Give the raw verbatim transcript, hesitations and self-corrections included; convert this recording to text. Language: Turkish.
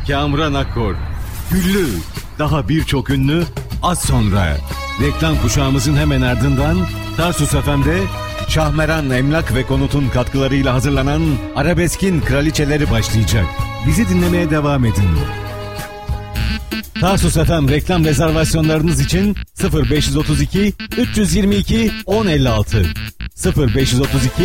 Kamuran Akkor, Güllü, daha birçok ünlü az sonra. Reklam kuşağımızın hemen ardından Tarsus F M'de Şahmeran Emlak ve Konut'un katkılarıyla hazırlanan Arabesk'in Kraliçeleri başlayacak. Bizi dinlemeye devam edin. Tarsus F M reklam rezervasyonlarınız için sıfır beş otuz iki üç yüz yirmi iki on elli altı sıfır beş otuz iki